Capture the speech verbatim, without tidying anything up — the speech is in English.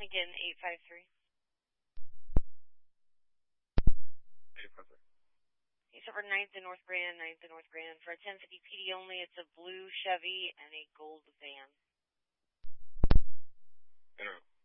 Again, eight five three. eight five three. Except for ninth and North Grand, ninth and North Grand. For a ten fifty P D only, it's a blue Chevy and a gold van. In a